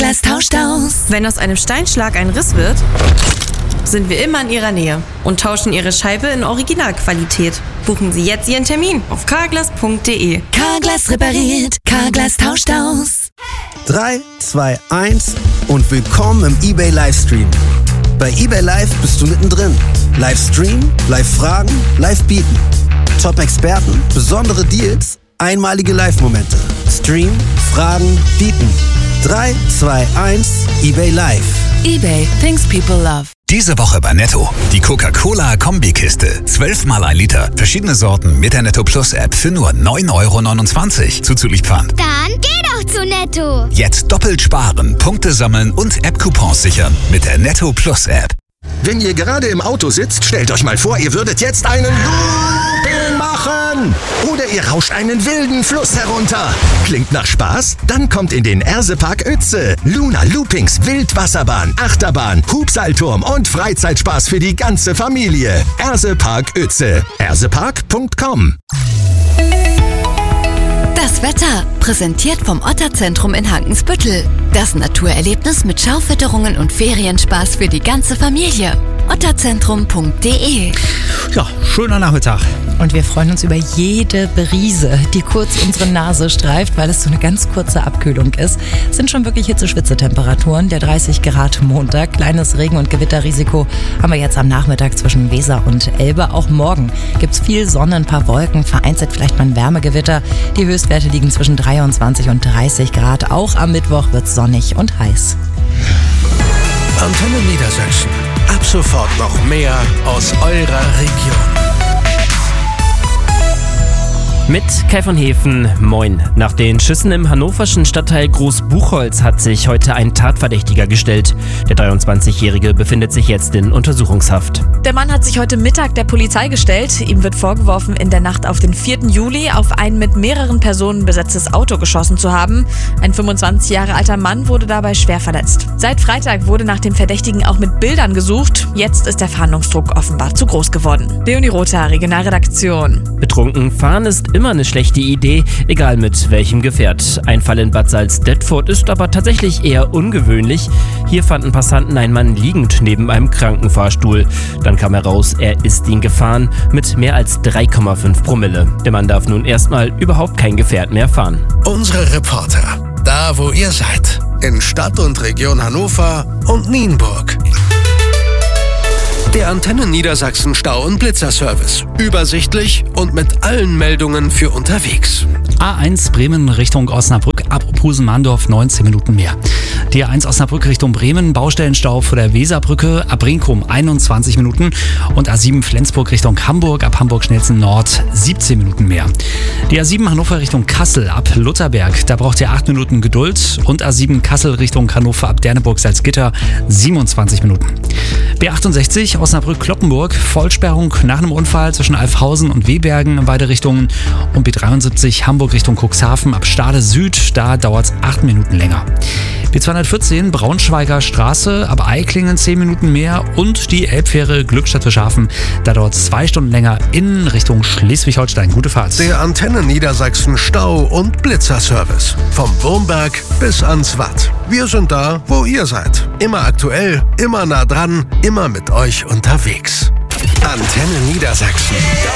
Carglass tauscht aus. Wenn aus einem Steinschlag ein Riss wird, sind wir immer in Ihrer Nähe und tauschen Ihre Scheibe in Originalqualität. Buchen Sie jetzt Ihren Termin auf carglass.de. Carglass repariert, Carglass tauscht aus. 3, 2, 1 und willkommen im eBay Livestream. Bei eBay Live bist du mittendrin. Livestream, Live-Fragen, Live-Bieten. Top-Experten, besondere Deals, einmalige Live-Momente. Stream, Fragen, Bieten. 3, 2, 1, eBay Live. eBay, things people love. Diese Woche bei Netto. Die Coca-Cola-Kombikiste. 12 mal 1 Liter. Verschiedene Sorten mit der Netto Plus App für nur 9,29 € zuzüglich Pfand. Dann geh doch zu Netto. Jetzt doppelt sparen, Punkte sammeln und App-Coupons sichern mit der Netto Plus App. Wenn ihr gerade im Auto sitzt, stellt euch mal vor, ihr würdet jetzt einen Looping machen. Oder ihr rauscht einen wilden Fluss herunter. Klingt nach Spaß? Dann kommt in den Ersepark Uetze. Luna Loopings, Wildwasserbahn, Achterbahn, Hubseilturm und Freizeitspaß für die ganze Familie. Ersepark Uetze. ersepark.com. Das Wetter, präsentiert vom Otterzentrum in Hankensbüttel. Das Naturerlebnis mit Schaufütterungen und Ferienspaß für die ganze Familie. otterzentrum.de. Ja, schöner Nachmittag. Und wir freuen uns über jede Brise, die kurz unsere Nase streift, weil es so eine ganz kurze Abkühlung ist. Es sind schon wirklich Hitze-Schwitze-Temperaturen. Der 30 Grad Montag. Kleines Regen- und Gewitterrisiko haben wir jetzt am Nachmittag zwischen Weser und Elbe. Auch morgen gibt es viel Sonne, ein paar Wolken, vereinzelt vielleicht mal ein Wärmegewitter. Die Höchstwerte liegen zwischen 23 und 30 Grad. Auch am Mittwoch wird es sonnig und heiß. Antenne Niedersachsen. Ab sofort noch mehr aus eurer Region. Mit Kai von Hefen, moin. Nach den Schüssen im hannoverschen Stadtteil Großbuchholz hat sich heute ein Tatverdächtiger gestellt. Der 23-Jährige befindet sich jetzt in Untersuchungshaft. Der Mann hat sich heute Mittag der Polizei gestellt. Ihm wird vorgeworfen, in der Nacht auf den 4. Juli auf ein mit mehreren Personen besetztes Auto geschossen zu haben. Ein 25 Jahre alter Mann wurde dabei schwer verletzt. Seit Freitag wurde nach dem Verdächtigen auch mit Bildern gesucht. Jetzt ist der Fahndungsdruck offenbar zu groß geworden. Leonie Rother, Regionalredaktion. Betrunken fahren ist immer eine schlechte Idee, egal mit welchem Gefährt. Ein Fall in Bad Salzdetford ist aber tatsächlich eher ungewöhnlich. Hier fanden Passanten einen Mann liegend neben einem Krankenfahrstuhl. Dann kam heraus, er ist ihn gefahren mit mehr als 3,5 Promille. Der Mann darf nun erstmal überhaupt kein Gefährt mehr fahren. Unsere Reporter, da wo ihr seid, in Stadt und Region Hannover und Nienburg. Der Antenne Niedersachsen Stau- und Blitzerservice. Übersichtlich und mit allen Meldungen für unterwegs. A1 Bremen Richtung Osnabrück, ab Pusen-Mahndorf 19 Minuten mehr. Die A1 Osnabrück Richtung Bremen, Baustellenstau vor der Weserbrücke, ab Brinkum 21 Minuten. Und A7 Flensburg Richtung Hamburg, ab Hamburg-Schnellsen Nord 17 Minuten mehr. Die A7 Hannover Richtung Kassel, ab Lutherberg, da braucht ihr 8 Minuten Geduld. Und A7 Kassel Richtung Hannover, ab Derneburg-Salzgitter 27 Minuten. B68 Osnabrück-Kloppenburg, Vollsperrung nach einem Unfall zwischen Alfhausen und Wehbergen in beide Richtungen. Und B73 Hamburg Richtung Cuxhaven ab Stade Süd, da dauert es 8 Minuten länger. B214 Braunschweiger Straße, ab Eiklingen 10 Minuten mehr. Und die Elbfähre Glückstadt-Fischhafen, da dauert es 2 Stunden länger in Richtung Schleswig-Holstein. Gute Fahrt. Der Antenne Niedersachsen Stau- und Blitzerservice. Vom Wurmberg bis ans Watt. Wir sind da, wo ihr seid. Immer aktuell, immer nah dran, immer mit euch unterwegs. Antenne Niedersachsen.